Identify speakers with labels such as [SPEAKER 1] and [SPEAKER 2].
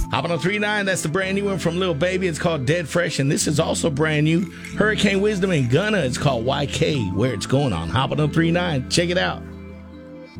[SPEAKER 1] Hopping on 3-9, that's the brand new one from Lil Baby. It's called Dead Fresh, and this is also brand new. Hurricane Wisdom and Gunna. It's called YK, Where It's Going on. Hopping on 3-9. Check it out.